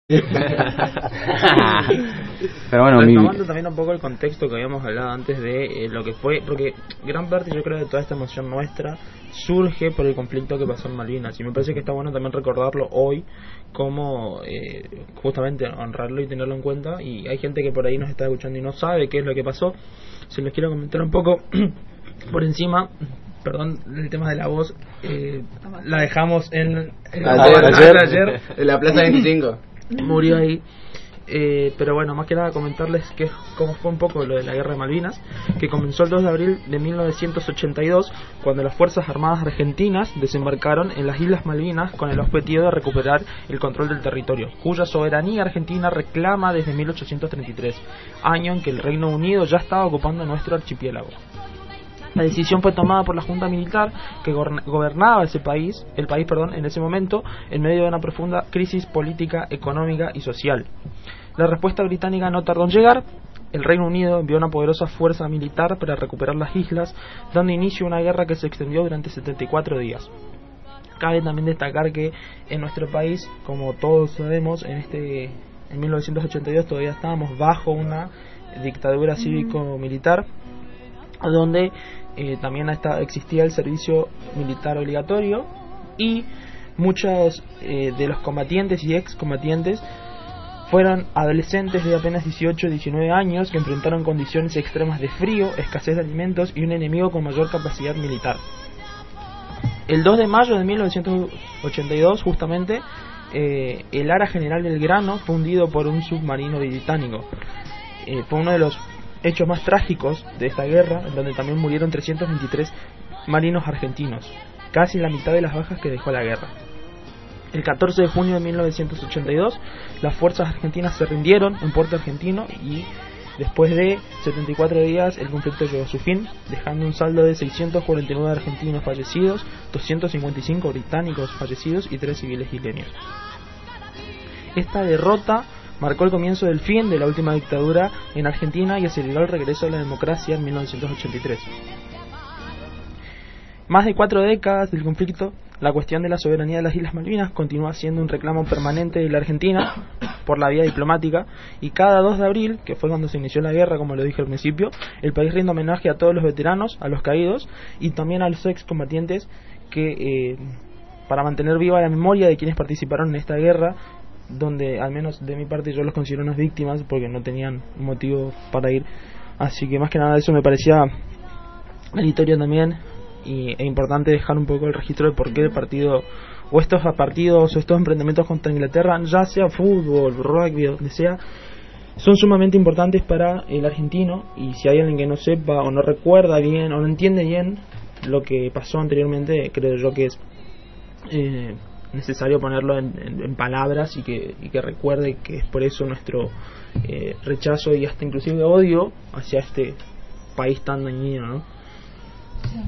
Pero bueno, retomando también un poco el contexto que habíamos hablado antes de lo que fue, porque gran parte yo creo de toda esta emoción nuestra surge por el conflicto que pasó en Malvinas, y me parece que está bueno también recordarlo hoy, como justamente honrarlo y tenerlo en cuenta. Y hay gente que por ahí nos está escuchando y no sabe qué es lo que pasó. Se los quiero comentar un poco por encima. Perdón, el tema de la voz la dejamos en ayer en la Plaza 25. Murió ahí. Pero bueno, más que nada comentarles que cómo fue un poco lo de la guerra de Malvinas, que comenzó el 2 de abril de 1982, cuando las Fuerzas Armadas Argentinas desembarcaron en las Islas Malvinas con el objetivo de recuperar el control del territorio, cuya soberanía Argentina reclama desde 1833, año en que el Reino Unido ya estaba ocupando nuestro archipiélago. La decisión fue tomada por la Junta Militar que gobernaba el país en ese momento, en medio de una profunda crisis política, económica y social. La respuesta británica no tardó en llegar. El Reino Unido envió una poderosa fuerza militar para recuperar las islas, dando inicio a una guerra que se extendió durante 74 días. Cabe también destacar que en nuestro país, como todos sabemos, en 1982 todavía estábamos bajo una dictadura cívico-militar, donde también existía el servicio militar obligatorio, y muchos de los combatientes y excombatientes fueron adolescentes de apenas 18 o 19 años que enfrentaron condiciones extremas de frío, escasez de alimentos y un enemigo con mayor capacidad militar. El 2 de mayo de 1982, justamente, el Ara General Belgrano fue hundido por un submarino británico. Fue uno de los hechos más trágicos de esta guerra, en donde también murieron 323 marinos argentinos, casi la mitad de las bajas que dejó la guerra. El 14 de junio de 1982, las fuerzas argentinas se rindieron en Puerto Argentino, y después de 74 días el conflicto llegó a su fin, dejando un saldo de 649 argentinos fallecidos, 255 británicos fallecidos y 3 civiles isleños. Esta derrota marcó el comienzo del fin de la última dictadura en Argentina y aceleró el regreso de la democracia en 1983. Más de 4 décadas del conflicto, la cuestión de la soberanía de las Islas Malvinas continúa siendo un reclamo permanente de la Argentina por la vía diplomática, y cada 2 de abril, que fue cuando se inició la guerra, como lo dije al principio, el país rinde homenaje a todos los veteranos, a los caídos y también a los excombatientes, que para mantener viva la memoria de quienes participaron en esta guerra, donde al menos de mi parte yo los considero unas víctimas porque no tenían motivo para ir. Así que más que nada eso me parecía meritorio también, e importante dejar un poco el registro de por qué el partido o estos partidos o estos emprendimientos contra Inglaterra, ya sea fútbol, rugby, donde sea, son sumamente importantes para el argentino. Y si hay alguien que no sepa o no recuerda bien o no entiende bien lo que pasó anteriormente, creo yo que es necesario ponerlo en palabras, y que recuerde que es por eso nuestro rechazo y hasta inclusive odio hacia este país tan dañino, ¿no? Sí.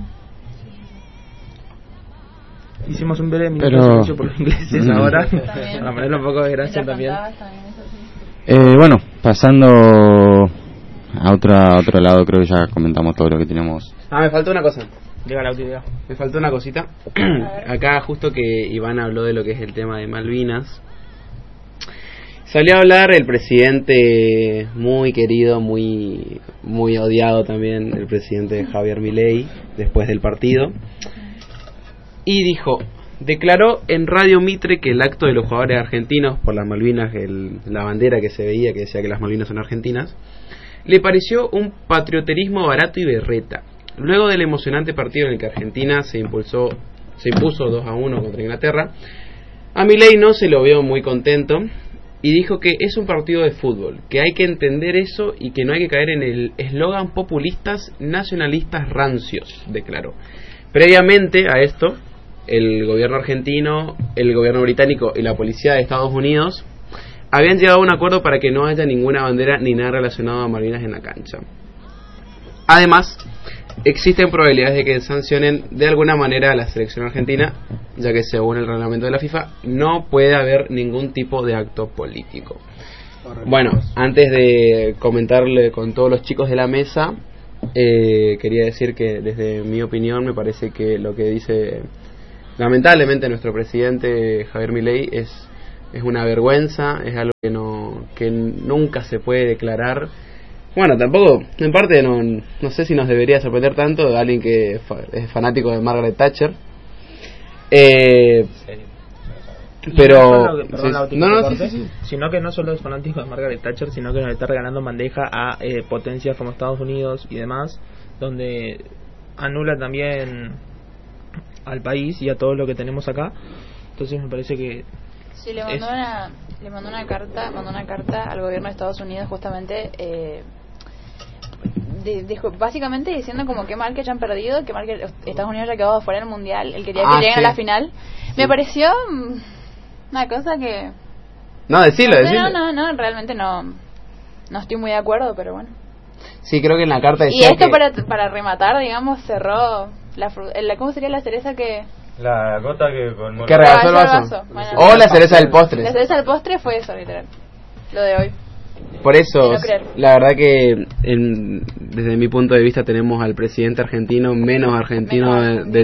Hicimos un breve minuto de silencio por los ingleses ahora, para ponerle un poco de gracia también. Bueno, pasando a otro lado, creo que ya comentamos todo lo que teníamos. Me faltó una cosa. Llega la utilidad. Me faltó una cosita. Acá justo que Iván habló de lo que es el tema de Malvinas, salió a hablar el presidente muy querido, muy odiado también, el presidente Javier Milei, después del partido, y declaró en Radio Mitre que el acto de los jugadores argentinos por las Malvinas, la bandera que se veía que decía que las Malvinas son argentinas, le pareció un patrioterismo barato y berreta. Luego del emocionante partido en el que Argentina se impuso 2-1 contra Inglaterra, a Milei no se lo vio muy contento y dijo que es un partido de fútbol, que hay que entender eso y que no hay que caer en el eslogan populistas nacionalistas rancios, declaró. Previamente a esto, el gobierno argentino, el gobierno británico y la policía de Estados Unidos habían llegado a un acuerdo para que no haya ninguna bandera ni nada relacionado a Malvinas en la cancha. Además, existen probabilidades de que sancionen de alguna manera a la selección argentina, ya que según el reglamento de la FIFA no puede haber ningún tipo de acto político. Bueno, antes de comentarle con todos los chicos de la mesa, quería decir que desde mi opinión me parece que lo que dice lamentablemente nuestro presidente Javier Milei es es una vergüenza, es algo que nunca se puede declarar. Bueno, tampoco, en parte no sé si nos debería sorprender tanto alguien que es fanático de Margaret Thatcher. Pero sino que no solo es fanático de Margaret Thatcher, sino que nos está regalando bandeja a potencias como Estados Unidos y demás, donde anula también al país y a todo lo que tenemos acá. Entonces me parece que sí, le mandó una carta al gobierno de Estados Unidos justamente básicamente diciendo como que mal que hayan perdido, que mal que Estados Unidos haya quedado fuera del mundial, él quería que lleguen a la final. Sí. Me pareció una cosa que decilo. No, realmente no estoy muy de acuerdo, pero bueno. Sí, creo que en la carta decía y esto para rematar, digamos, cerró ¿cómo sería la cereza que la gota que rebasó el vaso? Bueno, o la cereza del postre. La cereza del postre fue eso, literal, lo de hoy. Por eso, la verdad que desde mi punto de vista tenemos al presidente argentino menos argentino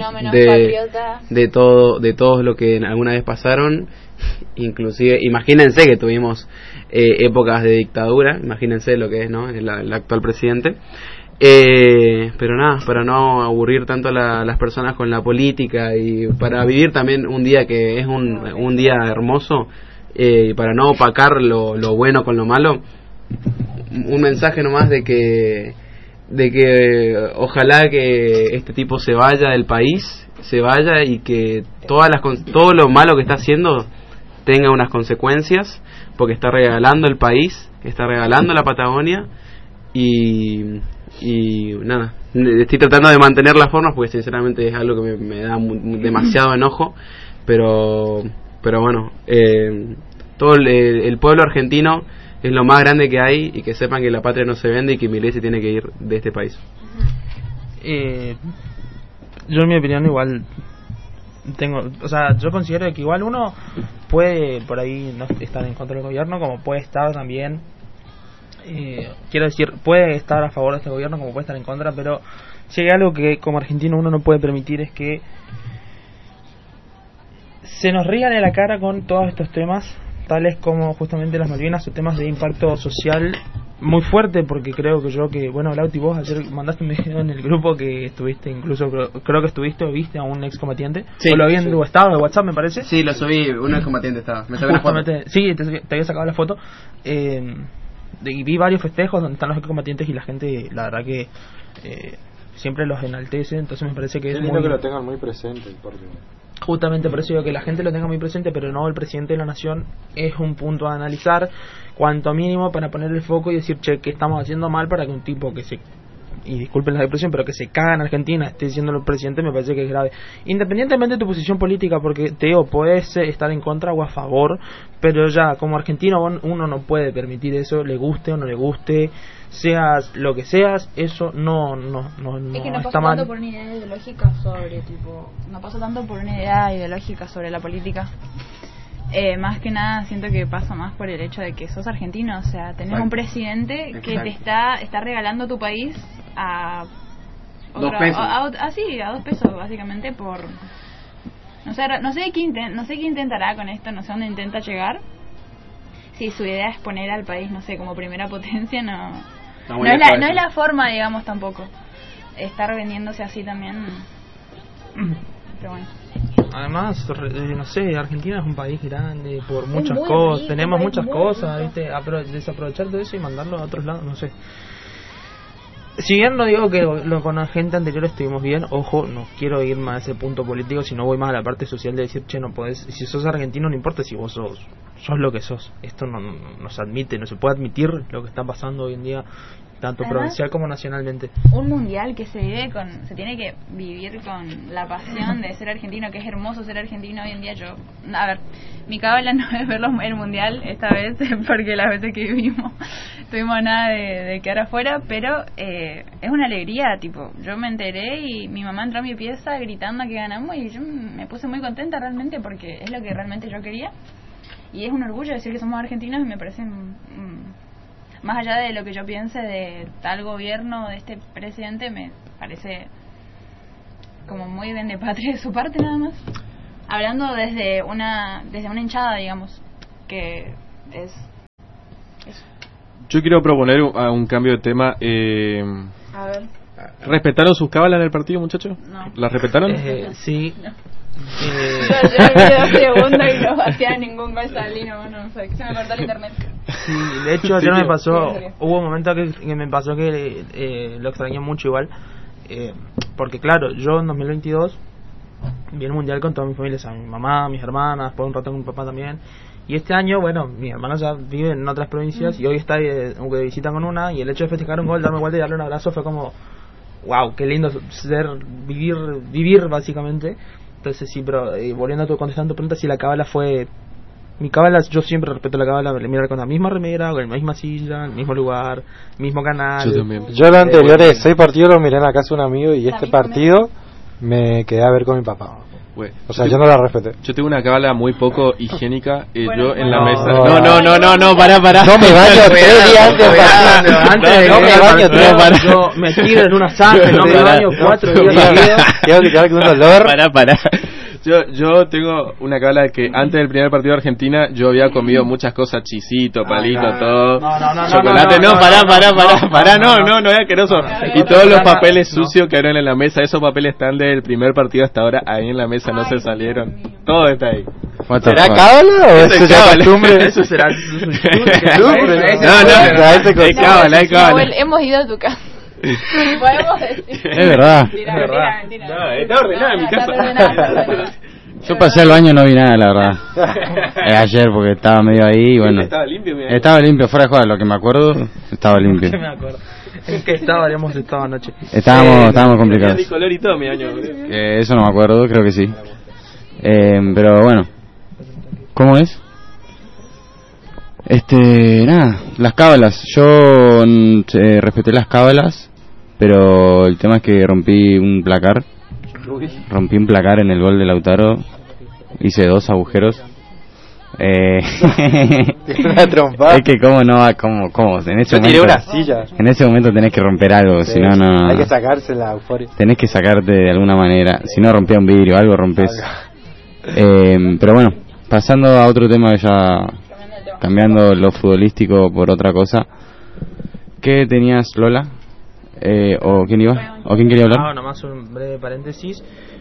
de todos lo que alguna vez pasaron. Inclusive, imagínense que tuvimos épocas de dictadura, imagínense lo que es, ¿no? El actual presidente. Pero nada, para no aburrir tanto a las personas con la política y para vivir también un día que es un día hermoso, y para no opacar lo bueno con lo malo, un mensaje nomás de que ojalá que este tipo se vaya del país, y que todo lo malo que está haciendo tenga unas consecuencias, porque está regalando el país, está regalando la Patagonia y nada, estoy tratando de mantener las formas porque sinceramente es algo que me da demasiado enojo, pero bueno, todo el pueblo argentino es lo más grande que hay, y que sepan que la patria no se vende y que Milei se tiene que ir de este país. Yo en mi opinión igual yo considero que igual uno puede por ahí no estar en contra del gobierno, como puede estar también, quiero decir, puede estar a favor de este gobierno como puede estar en contra, pero si hay algo que como argentino uno no puede permitir es que se nos rían en la cara con todos estos temas, tales como justamente las Malvinas, o temas de impacto social muy fuerte, porque creo que bueno, Lauti, vos ayer mandaste un video en el grupo que estuviste, incluso creo que estuviste o viste a un excombatiente, o lo había en tu estado de WhatsApp, me parece. Sí, lo subí, un excombatiente estaba, me sacó una foto. Sí, te había sacado la foto, y vi varios festejos donde están los excombatientes y la gente, la verdad que siempre los enaltece, entonces me parece que es lindo que lo tengan muy presente, porque justamente por eso digo que la gente lo tenga muy presente, pero no el presidente de la nación es un punto a analizar, cuanto mínimo, para poner el foco y decir, che, ¿qué estamos haciendo mal para que un tipo que se, y disculpen la expresión, pero que se caga en Argentina esté diciendo el presidente? Me parece que es grave, independientemente de tu posición política, porque te digo, puedes estar en contra o a favor, pero ya como argentino uno no puede permitir eso, le guste o no le guste, seas lo que seas, eso no es que no está pasa mal. tanto por una idea ideológica sobre no pasa tanto por una idea ideológica sobre la política, más que nada siento que pasa más por el hecho de que sos argentino, o sea, tenés un presidente que te está regalando tu país a $2 pesos. A 2 pesos básicamente, por no sé qué intentará con esto, no sé dónde intenta llegar. Si su idea es poner al país, no sé, como primera potencia, no es la forma, digamos, tampoco. Estar vendiéndose así también. Pero bueno. Además, no sé, Argentina es un país grande por muchas cosas, rico, tenemos muchas cosas, ¿viste? Desaprovechar todo eso y mandarlo a otros lados, no sé. Si bien no digo que con la gente anterior estuvimos bien, ojo, no quiero ir más a ese punto político, sino voy más a la parte social de decir, che, no podés, si sos argentino no importa si vos sos lo que sos, esto no se admite, no se puede admitir lo que está pasando hoy en día, tanto además, provincial como nacionalmente. Un mundial que se tiene que vivir con la pasión de ser argentino, que es hermoso ser argentino hoy en día. A ver, mi cábala no es ver el mundial esta vez, porque las veces que vivimos tuvimos nada de quedar afuera, pero es una alegría, tipo, yo me enteré y mi mamá entró a mi pieza gritando que ganamos y yo me puse muy contenta realmente, porque es lo que realmente yo quería, y es un orgullo decir que somos argentinos, y me parece más allá de lo que yo piense de tal gobierno, de este presidente, me parece como muy bien de patria de su parte, nada más. Hablando desde una hinchada, digamos. que es eso. Yo quiero proponer un cambio de tema. A ver. ¿Respetaron sus cábalas en el partido, muchachos? No. ¿Las respetaron? Sí. Yo ayer vi 2 segundos y no hacía ningún gol salí, no sé, se me cortó el internet. Sí, de hecho ayer me pasó, hubo un momento que me pasó que lo extrañé mucho igual, porque claro, yo en 2022 vi el mundial con toda mi familia, o sea, mi mamá, mis hermanas, por un rato con mi papá también. Y este año, bueno, mi hermana ya vive en otras provincias y hoy está de visita con una, y el hecho de festejar un gol, darme vuelta y darle un abrazo fue como, wow, qué lindo vivir básicamente. Entonces sí, pero volviendo a contestando tu pregunta, si la cábala fue... Mi cábala, yo siempre respeto la cábala, mirar con la misma remera, con la misma silla, el mismo lugar, mismo canal. Yo también. Yo los anteriores 6 partidos los miré en la casa de un amigo y este partido me quedé a ver con mi papá. Bueno, O sea, yo no la respeté. Yo tengo una cábala muy poco higiénica. Bueno, yo en la no, mesa. no. Pará. No me baño 3 días antes del partido. No me baño 3 días. Yo me tiro en una zanja, no me baño 4 días seguidos. Tengo que quedar con un olor. Pará. Yo tengo una cábala de que antes del primer partido de Argentina yo había comido muchas cosas, chisito, palito, todo. No, chocolate, pará, no es asqueroso. Y todos los papeles sucios que eran en la mesa, esos papeles están del primer partido hasta ahora ahí en la mesa, no se salieron. Todo está ahí. ¿Será cábala o eso ya costumbre? Eso será Hay cábala. Nahuel, hemos ido a tu casa. Podemos decir. Es verdad. Mentira. No, está ordenada en mi casa. Yo pasé al baño y no vi nada, la verdad. Ayer porque estaba medio ahí y bueno. Estaba limpio, fuera de juego, lo que me acuerdo, estaba limpio. me acuerdo. ¿En qué estado habíamos estado anoche? Estábamos complicados. Color y todo mi año. Eso no me acuerdo, creo que sí. Pero bueno. ¿Cómo es? Nada, las cábalas. Yo respeté las cábalas, pero el tema es que rompí un placar en el gol de Lautaro. Hice 2 agujeros. Una trompada. Es que cómo no va, cómo en ese Yo tiré momento, una silla. en ese momento tenés que romper algo, Sí, si no hay que sacarse la euforia. tenés que sacarte de alguna manera, si no rompía un vidrio, algo rompes. Pero bueno, pasando a otro tema, ya cambiando lo futbolístico por otra cosa. ¿Qué tenías, Lola? ¿O quién iba? ¿O quién quería hablar? Nomás un breve paréntesis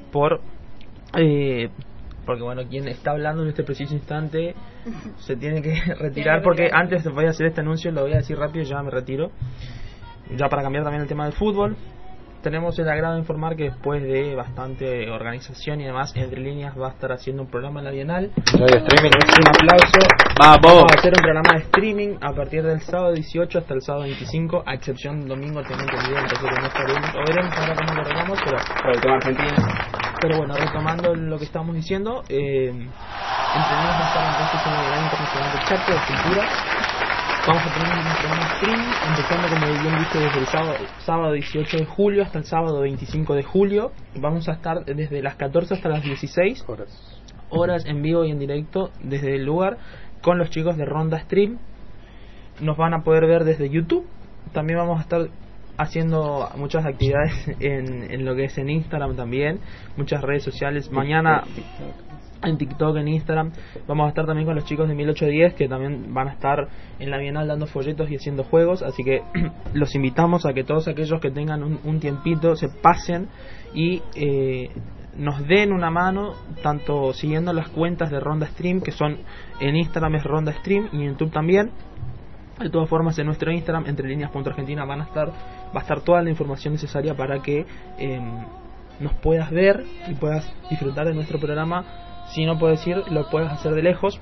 porque bueno, quien está hablando en este preciso instante se tiene que retirar, porque antes voy a hacer este anuncio, lo voy a decir rápido y ya me retiro. Ya para cambiar también el tema del fútbol, tenemos el agrado de informar que después de bastante organización y demás, Entre Líneas va a estar haciendo un programa en la Bienal. No hay streaming. Un aplauso. Vamos. Vamos a hacer un programa de streaming a partir del sábado 18 hasta el sábado 25, a excepción del domingo, tengo entendido, entonces no estaremos, o veremos ahora cómo lo arreglamos, Por el tema Argentina. pero bueno, retomando lo que estábamos diciendo, Entre Líneas va a estar entonces en el Gran Internacional de Charco de Cultura. Vamos a tener un programa streaming, empezando como bien visto desde el sábado 18 de julio hasta el sábado 25 de julio. Vamos a estar desde las 14 hasta las 16 horas en vivo y en directo desde el lugar con los chicos de Ronda Stream. Nos van a poder ver desde YouTube. También vamos a estar haciendo muchas actividades en lo que es en Instagram también, muchas redes sociales. Mañana en TikTok, en Instagram, vamos a estar también con los chicos de 1810 que también van a estar en la Bienal dando folletos y haciendo juegos, así que los invitamos a que todos aquellos que tengan un tiempito se pasen y nos den una mano, tanto siguiendo las cuentas de Ronda Stream, que son en Instagram es Ronda Stream y en YouTube también. De todas formas, en nuestro Instagram, entrelineas.argentina, va a estar toda la información necesaria para que nos puedas ver y puedas disfrutar de nuestro programa. Si no puedes ir, lo puedes hacer de lejos.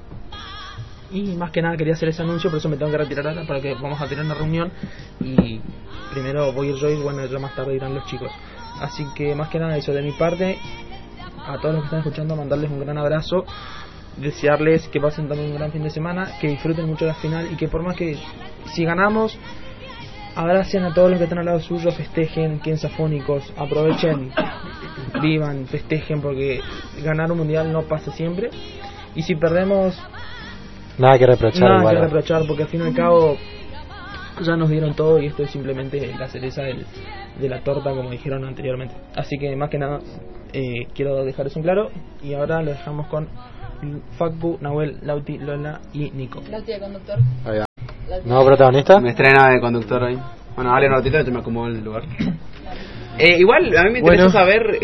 Y más que nada quería hacer ese anuncio, por eso me tengo que retirar ahora, para que vamos a tener una reunión. Y primero voy a ir yo y bueno, ya más tarde irán los chicos. Así que más que nada eso de mi parte. A todos los que están escuchando, mandarles un gran abrazo. Desearles que pasen también un gran fin de semana, que disfruten mucho la final y que por más que si ganamos, abracen a todos los que están al lado suyo, festejen, queden afónicos, aprovechen, vivan, festejen, porque ganar un mundial no pasa siempre. Y si perdemos, nada que reprochar, porque al fin y al cabo ya nos dieron todo y esto es simplemente la cereza de la torta, como dijeron anteriormente. Así que más que nada quiero dejar eso en claro y ahora lo dejamos con Facu, Nahuel, Lauti, Lola y Nico. Lauti de conductor. Ahí va. ¿Nuevo protagonista? Me estrena de conductor hoy. Bueno, dale un ratito y te me acomodo en el lugar. Igual, a mí me interesa saber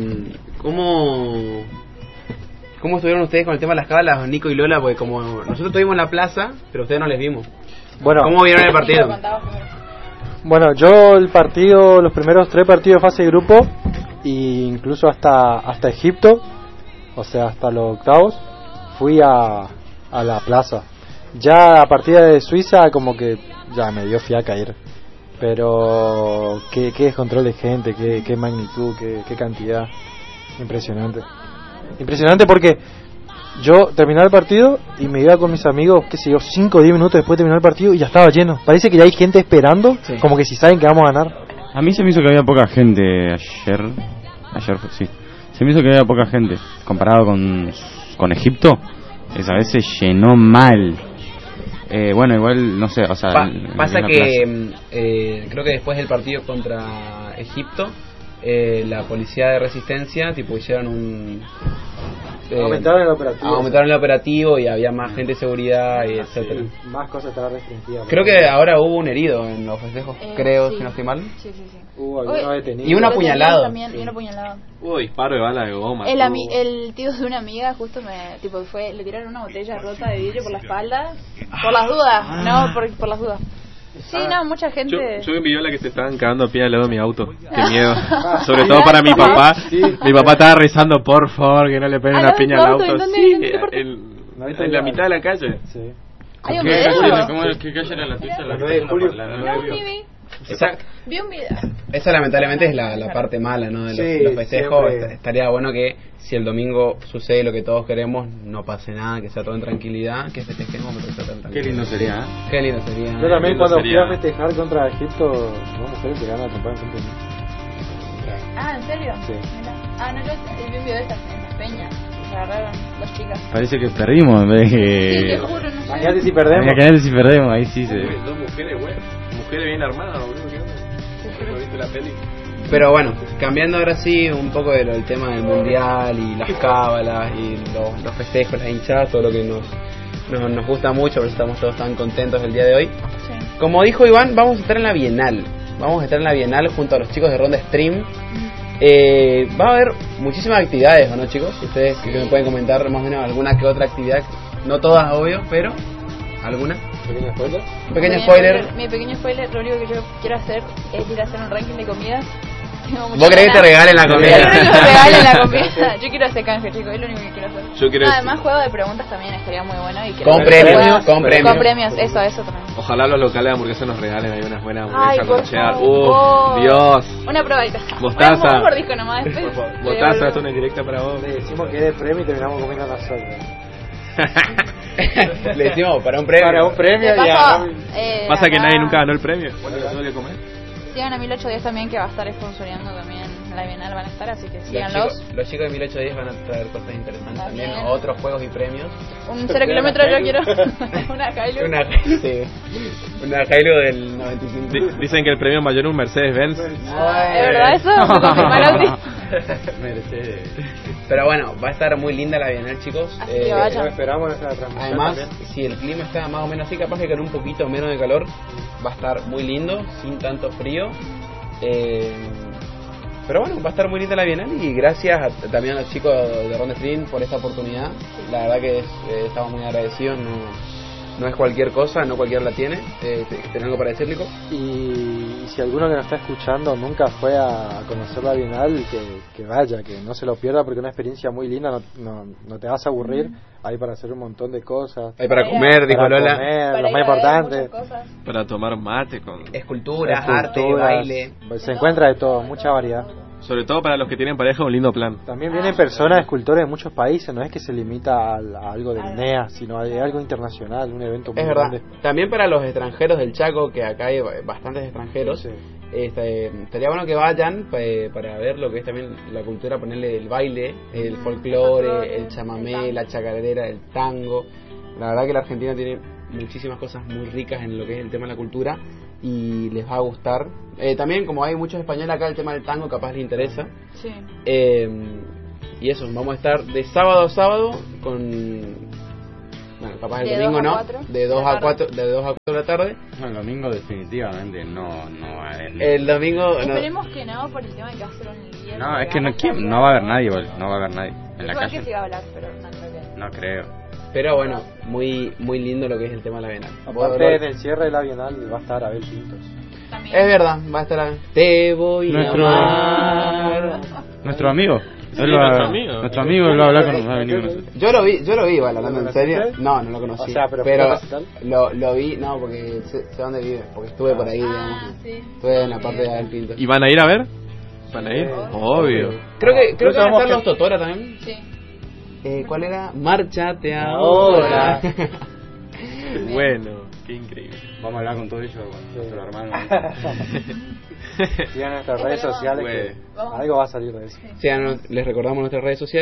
cómo estuvieron ustedes con el tema de las cábalas, Nico y Lola, porque como nosotros estuvimos en la plaza, pero ustedes no les vimos. Bueno, ¿Cómo vieron el partido? Bueno, yo el partido, los primeros 3 partidos de fase de grupo, e incluso hasta Egipto, o sea, hasta los octavos, fui a la plaza. Ya a partir de Suiza como que ya me dio fiaca ir. Pero qué descontrol de gente, qué magnitud, qué cantidad. Impresionante. Impresionante porque yo terminaba el partido y me iba con mis amigos, qué sé yo, 5 o 10 minutos después de terminar el partido y ya estaba lleno. Parece que ya hay gente esperando, como que si saben que vamos a ganar. A mí se me hizo que había poca gente ayer sí. Se me hizo que había poca gente. Comparado con Egipto, esa vez se llenó mal. Bueno, igual, no sé, o sea... pasa que creo que después del partido contra Egipto, la policía de resistencia, tipo, hicieron aumentaron el operativo y había más gente de seguridad y etcétera. Sí, más cosas estaban restringidas. Creo que ahora hubo un herido en los festejos, creo, sí. si no estoy mal. Sí. Hubo algunos detenidos. Y un apuñalado. También, y un apuñalado. Hubo disparo de bala de goma. El tío de una amiga justo le tiraron una botella rota de vidrio por la espalda. Por las dudas, no, por las dudas. Sí, no, mucha gente... Yo vi un video en la que se estaban cagando a pie al lado de mi auto. Qué miedo. Sobre todo para mi papá. Sí. Mi papá estaba rezando, por favor, que no le peguen una piña al auto. En la mitad de la calle. Sí. ¿Hay un ¿Qué video? calle era la tuya? La 9 de julio. Vi un video. Esa lamentablemente es la parte mala, ¿no? De los festejos. Siempre. Estaría bueno que si el domingo sucede lo que todos queremos, no pase nada, que sea todo en tranquilidad, que festejemos pero sea todo en Qué tranquilidad. lindo sería, ¿eh? Qué lindo sería. Yo también lindo cuando sería. fui a festejar contra Egipto, una mujer que gana temprano frente a mí. ¿En serio? Sí. Mirá. No, yo vi un video de estas en las peñas. Se agarraron dos chicas. Parece que perdimos en vez Sí, te de... juro, no sé. Imagínate si perdemos. Imagínate si perdemos, ahí sí se... Dos mujeres, güey. Mujeres bien armadas, boludo. ¿Qué onda? ¿No viste la peli? Pero bueno, cambiando ahora sí un poco del tema del mundial y las cábalas y los festejos, las hinchadas, todo lo que nos gusta mucho, por eso estamos todos tan contentos el día de hoy. Sí. Como dijo Iván, vamos a estar en la Bienal. Vamos a estar en la Bienal junto a los chicos de Ronda Stream. Va a haber muchísimas actividades, ¿o no, chicos? Ustedes que me pueden comentar más o menos alguna que otra actividad, no todas, obvio, pero alguna. ¿Pequeño spoiler? Un pequeño spoiler. Mi pequeño spoiler, lo único que yo quiero hacer es ir a hacer un ranking de comidas. ¿Vos querés que te regalen la comida? Yo quiero que me regalen la comida. Yo quiero hacer canje, chicos, es lo único que quiero hacer. Yo quiero Además, juego de preguntas también estaría muy bueno. Y Con premios, con premios. Con premios, eso también. Ojalá los locales de hamburguesas nos regalen ahí unas buenas Ay, hamburguesas por con cheddar. favor. Dios. Una probadita. Mostaza. Un mordisco nomás después. Por favor. te Mostaza, devuelvo. esto es una indirecta para vos. Le decimos que es de premio y terminamos comiendo nosotros. Le decimos para un premio. Para un premio De y paso, Pasa que acá nadie nunca ganó el premio. Bueno, ¿no le comer? sigan a 1810 también, que va a estar sponsoreando también la Bienal, van a estar, así que Los síganlos. chicos de 1810 van a traer cosas interesantes también, También. otros juegos y premios. Un 0 kilómetro yo quiero. Una Hilux. Una Hilux del 95. Dicen que el premio mayor es un Mercedes-Benz. ¿Es verdad eso? ¿Me confirma Lauti? Pero bueno, va a estar muy linda la Bienal, chicos. Así que vayan. Lo esperamos en esta transmisión. Además, también. si el clima está más o menos así, capaz de caer un poquito menos de calor, va a estar muy lindo, sin tanto frío. Pero bueno, va a estar muy linda la Bienal y gracias también a los chicos de Ronda Stream por esta oportunidad. La verdad que estamos muy agradecidos, no es cualquier cosa, no cualquiera la tiene. ¿Tenés algo para decir, Nico? Y si alguno que nos está escuchando nunca fue a conocer la Bienal, que vaya, que no se lo pierda porque es una experiencia muy linda, no te vas a aburrir, hay para hacer un montón de cosas. Hay para comer, dijo Para Lola. comer, Para lo ir más a ver importante. muchas cosas. Para tomar mate con... Esculturas, arte, esculturas, baile. se encuentra de todo, mucha variedad. Sobre todo para los que tienen pareja, un lindo plan. También vienen personas, escultores de muchos países, no es que se limita a algo del NEA, sino a algo internacional, un evento muy Es verdad. grande. También para los extranjeros del Chaco, que acá hay bastantes extranjeros, Sí. estaría bueno que vayan para ver lo que es también la cultura, ponerle del baile, el folclore, el chamamé, la chacarera, el tango. La verdad que la Argentina tiene muchísimas cosas muy ricas en lo que es el tema de la cultura y les va a gustar. También como hay muchos españoles acá, el tema del tango capaz les interesa. Sí. Y eso, vamos a estar de sábado a sábado con... Bueno, capaz el De domingo 2 a no, 4 de 2 a 4 de 2 a 4 de la tarde. No, el domingo definitivamente no va a haber. El domingo no. Esperemos que no, por el tema de que va a ser un día. No, es que no va a haber nadie, no va a haber nadie en la Igual que calle. se va a hablar, pero no creo que. No creo. Pero bueno, muy lindo lo que es el tema de la Bienal. Aparte, en el cierre de la Bienal va a estar Abel Pintos. También. Es verdad, va a estar. Te voy Nuestro- a amar. Nuestro amigo. Sí, Él nuestro amigo. él va a hablar con nosotros. Va a venir con nosotros. Yo lo vi igual, hablando en serio. conociste? No, no lo conocí. O sea, pero pero fue a recital. lo vi, no, porque sé dónde vive, porque estuve por ahí, digamos. Sí. Estuve en la parte de Abel Pinto. ¿Y van a ir a ver? ¿Van a ir? Obvio. Creo que van a vamos estar que- los Totora también. Sí. ¿Cuál era? Márchate ahora. Bueno, qué increíble. Vamos a hablar con todo ellos, con nuestro hermano. Sigan nuestras redes sociales que Bueno. algo va a salir de eso. Sí, les recordamos nuestras redes sociales.